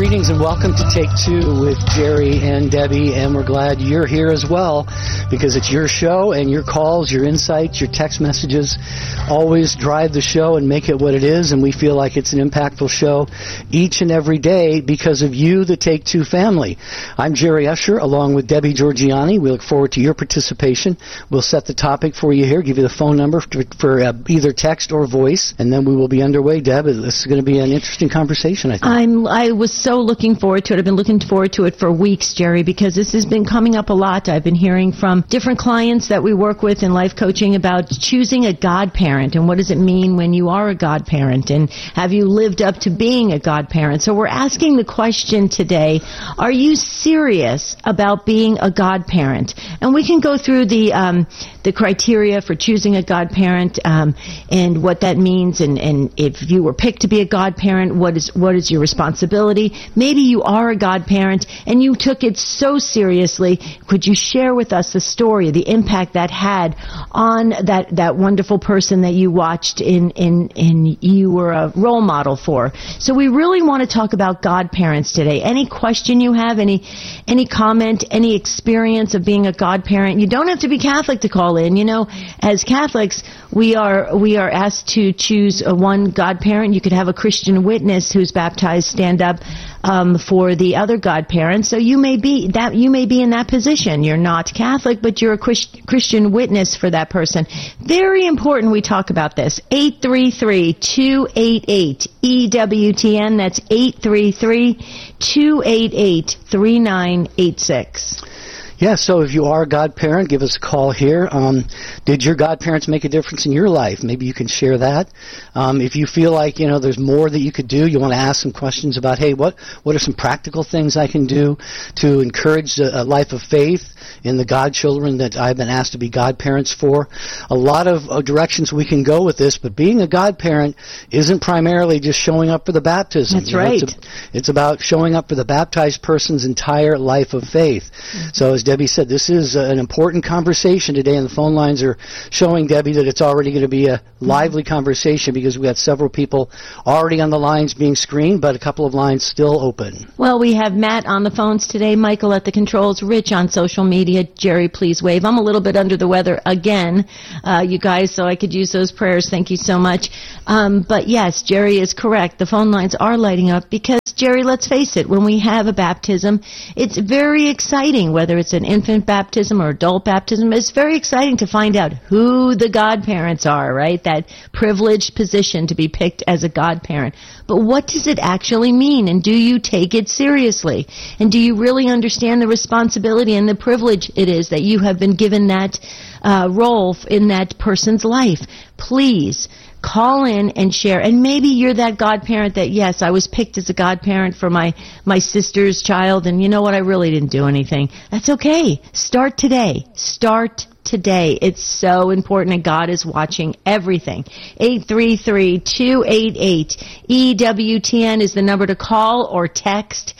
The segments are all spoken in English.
Greetings and welcome to Take Two with Jerry and Debbie, and we're glad you're here as well because it's your show and your calls, your insights, your text messages always drive the show and make it what it is, and we feel like it's an impactful show each and every day because of you, the Take Two family. I'm Jerry Usher along with Debbie Georgiani. We look forward to your participation. We'll set the topic for you here, give you the phone number for either text or voice, and then we will be underway. Deb, this is going to be an interesting conversation, I think. I was so looking forward to it. I've been looking forward to it for weeks, Jerry, because this has been coming up a lot. I've been hearing from different clients that we work with in life coaching about choosing a godparent and what does it mean when you are a godparent, and have you lived up to being a godparent? So we're asking the question today, are you serious about being a godparent? And we can go through the criteria for choosing a godparent and what that means, and if you were picked to be a godparent, what is your responsibility? Maybe you are a godparent and you took it so seriously. Could you share with us the story, the impact that had on that wonderful person that you watched and you were a role model for? So we really want to talk about godparents today. Any question you have, any comment, any experience of being a godparent? You don't have to be Catholic to call in. You know, as Catholics, we are asked to choose one godparent. You could have a Christian witness who's baptized stand up for the other godparents. So you may be in that position. You're not Catholic, but you're a Christian witness for that person. Very important we talk about this. 833-288-EWTN. That's 833-288-3986. Yeah, so if you are a godparent, give us a call here. Did your godparents make a difference in your life? Maybe you can share that. If you feel like, there's more that you could do, you want to ask some questions about, hey, what are some practical things I can do to encourage a life of faith in the godchildren that I've been asked to be godparents for? A lot of directions we can go with this, but being a godparent isn't primarily just showing up for the baptism. That's right. It's about showing up for the baptized person's entire life of faith. So as Debbie said, this is an important conversation today, and the phone lines are showing, Debbie, that it's already going to be a lively conversation because we got several people already on the lines being screened, but a couple of lines still open. Well, we have Matt on the phones today, Michael at the controls, Rich on social media. Jerry, please wave. I'm a little bit under the weather again, you guys, so I could use those prayers. Thank you so much. But yes, Jerry is correct. The phone lines are lighting up because, Jerry, let's face it, when we have a baptism, it's very exciting, whether it's an infant baptism or adult baptism. It's very exciting to find out who the godparents are, right? That privileged position to be picked as a godparent. But what does it actually mean? And do you take it seriously? And do you really understand the responsibility and the privilege it is that you have been given that role in that person's life? Please call in and share. And maybe you're that godparent that, yes, I was picked as a godparent for my sister's child, and you know what, I really didn't do anything. That's okay. Start today. Start today. It's so important, and God is watching everything. 833-288-EWTN is the number to call or text.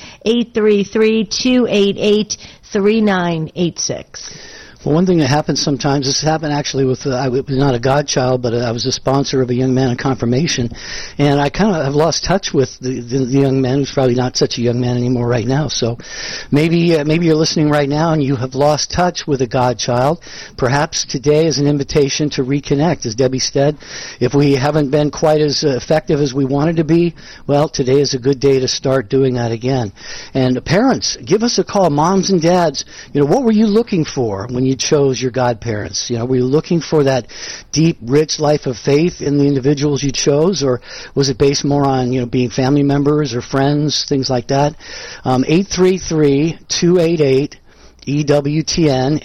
833-288-3986. Well, one thing that happens sometimes, this happened actually with, I was not a godchild, but I was a sponsor of a young man in confirmation, and I kind of have lost touch with the young man who's probably not such a young man anymore right now. So maybe you're listening right now and you have lost touch with a godchild. Perhaps today is an invitation to reconnect. As Debbie said, if we haven't been quite as effective as we wanted to be, well, today is a good day to start doing that again. And parents, give us a call. Moms and dads, what were you looking for when you chose your godparents? Were you looking for that deep, rich life of faith in the individuals you chose, or was it based more on, being family members or friends, things like that? 833-288 EWTN,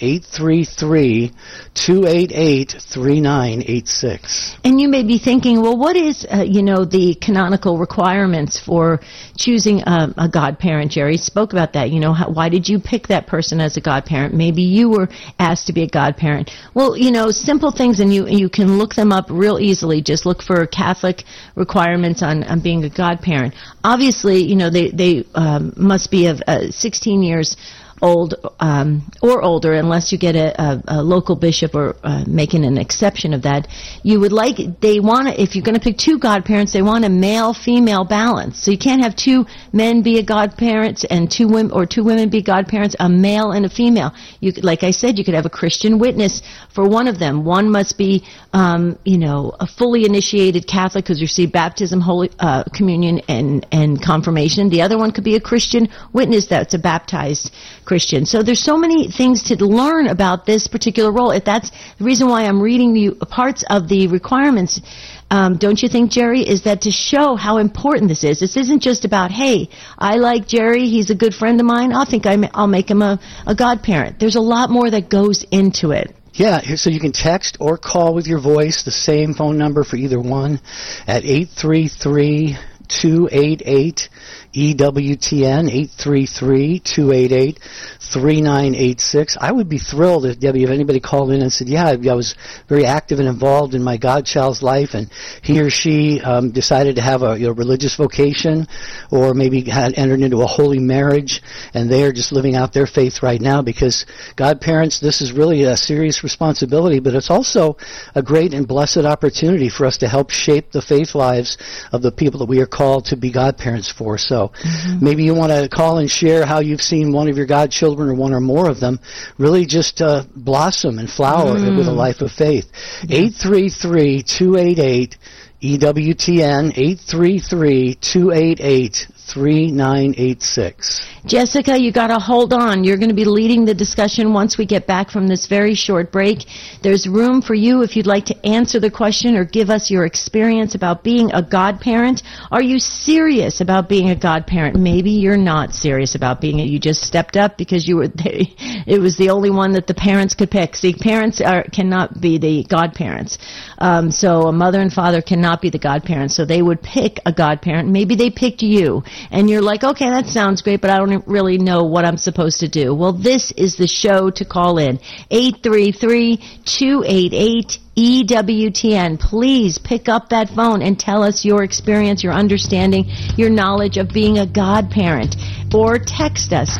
833-288-3986. And you may be thinking, well, what is, the canonical requirements for choosing a godparent? Jerry spoke about that. Why did you pick that person as a godparent? Maybe you were asked to be a godparent. Well, simple things, and you can look them up real easily. Just look for Catholic requirements on being a godparent. Obviously, they must be of 16 years old or older, unless you get a local bishop or making an exception of that. If you're going to pick two godparents, they want a male-female balance. So you can't have two men be a godparent and two women be godparents, a male and a female. Like I said, you could have a Christian witness for one of them. One must be, a fully initiated Catholic who's received baptism, Holy Communion, and confirmation. The other one could be a Christian witness that's a baptized Christian. So there's so many things to learn about this particular role. If that's the reason why I'm reading you parts of the requirements, don't you think, Jerry, is that to show how important this is? This isn't just about, hey, I like Jerry, he's a good friend of mine, I'll make him a godparent. There's a lot more that goes into it. Yeah, so you can text or call with your voice, the same phone number for either one, at 833-288 EWTN, 833-288-3986. I would be thrilled if, Debbie, if anybody called in and said, yeah, I was very active and involved in my godchild's life, and he or she decided to have a religious vocation, or maybe had entered into a holy marriage, and they are just living out their faith right now, because godparents, this is really a serious responsibility, but it's also a great and blessed opportunity for us to help shape the faith lives of the people that we are called to be godparents for. So maybe you want to call and share how you've seen one of your godchildren or one or more of them really just blossom and flower with a life of faith. 833-288 EWTN, 833-288-3986. Jessica, you got to hold on. You're going to be leading the discussion once we get back from this very short break. There's room for you if you'd like to answer the question or give us your experience about being a godparent. Are you serious about being a godparent? Maybe you're not serious about being it. You just stepped up because it was the only one that the parents could pick. See, parents cannot be the godparents. So a mother and father cannot be the godparents. So they would pick a godparent. Maybe they picked you, and you're like, okay, that sounds great, but I don't really know what I'm supposed to do. Well, this is the show to call in. 833-288 EWTN. Please pick up that phone and tell us your experience, your understanding, your knowledge of being a godparent. Or text us,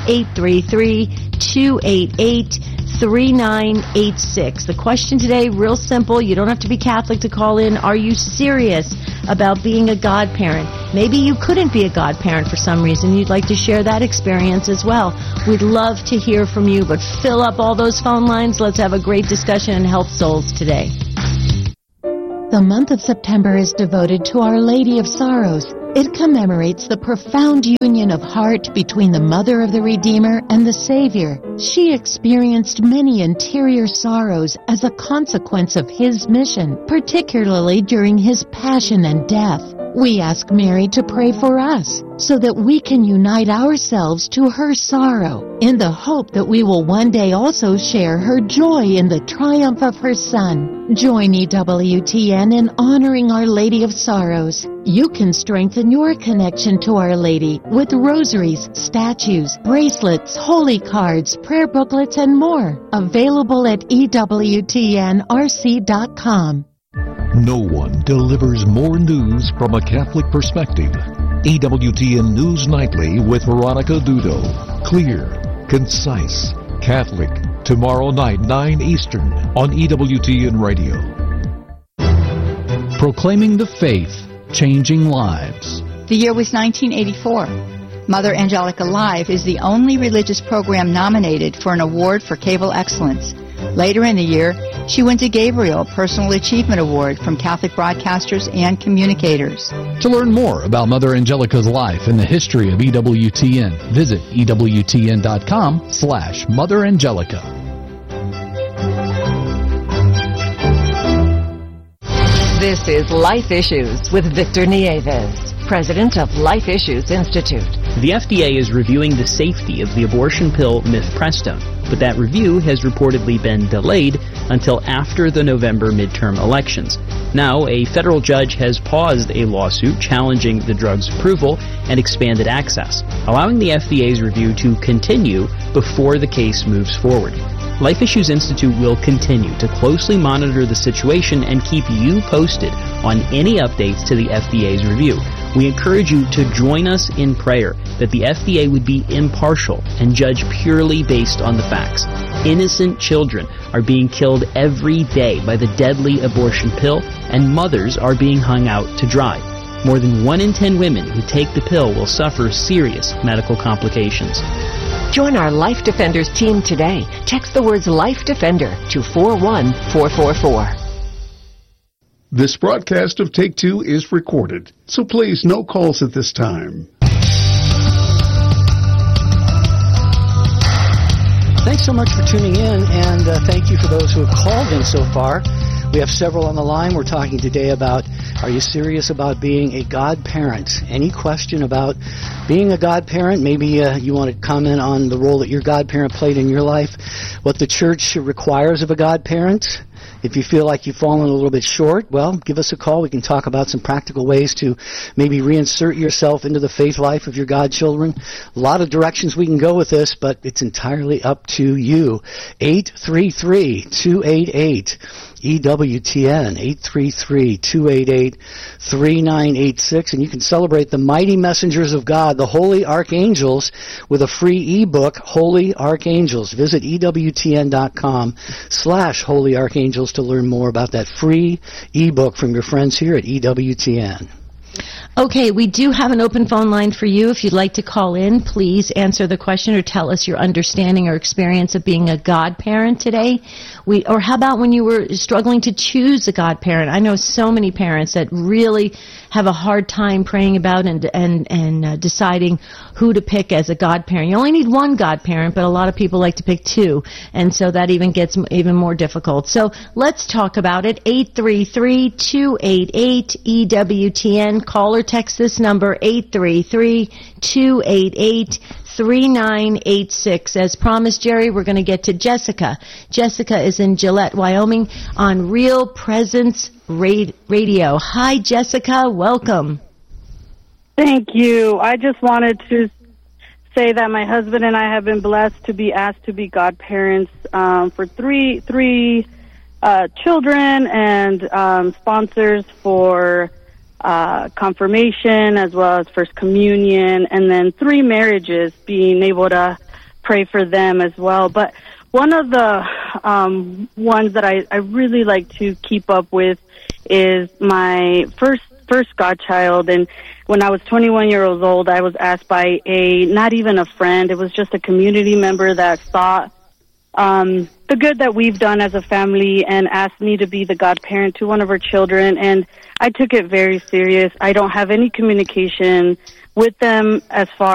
833-288-3986. The question today, real simple. You don't have to be Catholic to call in. Are you serious about being a godparent? Maybe you couldn't be a godparent for some reason. You'd like to share that experience as well. We'd love to hear from you, but fill up all those phone lines. Let's have a great discussion and help souls today. The month of September is devoted to Our Lady of Sorrows. It commemorates the profound union of heart between the Mother of the Redeemer and the Savior. She experienced many interior sorrows as a consequence of His mission, particularly during His passion and death. We ask Mary to pray for us so that we can unite ourselves to her sorrow in the hope that we will one day also share her joy in the triumph of her Son. Join EWTN in honoring Our Lady of Sorrows. You can strengthen your connection to Our Lady with rosaries, statues, bracelets, holy cards, prayer booklets, and more. Available at EWTNRC.com. No one delivers more news from a Catholic perspective. EWTN News Nightly with Veronica Dudo. Clear, concise, Catholic. Tomorrow night, 9 Eastern on EWTN Radio. Proclaiming the faith, changing lives. The year was 1984. Mother Angelica Live is the only religious program nominated for an award for cable excellence. Later in the year, she wins a Gabriel Personal Achievement Award from Catholic broadcasters and communicators. To learn more about Mother Angelica's life and the history of EWTN, visit EWTN.com/Mother Angelica. This is Life Issues with Victor Nieves, president of Life Issues Institute. The FDA is reviewing the safety of the abortion pill mifepristone, but that review has reportedly been delayed until after the November midterm elections. Now, a federal judge has paused a lawsuit challenging the drug's approval and expanded access, allowing the FDA's review to continue before the case moves forward. Life Issues Institute will continue to closely monitor the situation and keep you posted on any updates to the FDA's review. We encourage you to join us in prayer that the FDA would be impartial and judge purely based on the facts. Innocent children are being killed every day by the deadly abortion pill, and mothers are being hung out to dry. More than 1 in 10 women who take the pill will suffer serious medical complications. Join our Life Defenders team today. Text the words Life Defender to 41444. This broadcast of Take Two is recorded, so please no calls at this time. Thanks so much for tuning in, and thank you for those who have called in so far. We have several on the line. We're talking today about, are you serious about being a godparent? Any question about being a godparent? Maybe you want to comment on the role that your godparent played in your life, what the church requires of a godparent. If you feel like you've fallen a little bit short, well, give us a call. We can talk about some practical ways to maybe reinsert yourself into the faith life of your godchildren. A lot of directions we can go with this, but it's entirely up to you. 833-288 EWTN, 833-288-3986, and you can celebrate the mighty messengers of God, the Holy Archangels, with a free ebook, Holy Archangels. Visit EWTN.com/Holy Archangels to learn more about that free ebook from your friends here at EWTN. Okay, we do have an open phone line for you. If you'd like to call in, please answer the question or tell us your understanding or experience of being a godparent today. Or how about when you were struggling to choose a godparent? I know so many parents that really have a hard time praying about and deciding who to pick as a godparent. You only need one godparent, but a lot of people like to pick two, and so that even gets even more difficult. So let's talk about it. 833-288-EWTN. Call or text this number, 833-288-3986. As promised, Jerry, we're going to get to Jessica. Jessica is in Gillette, Wyoming, on Real Presence Radio. Hi, Jessica. Welcome. Thank you. I just wanted to say that my husband and I have been blessed to be asked to be godparents for three children and sponsors for confirmation as well as First Communion, and then 3 marriages, being able to pray for them as well. But one of the ones that I really like to keep up with is my first godchild. And when I was 21 years old, I was asked by not even a friend, it was just a community member that saw the good that we've done as a family and asked me to be the godparent to one of her children. And I took it very serious. I don't have any communication with them as far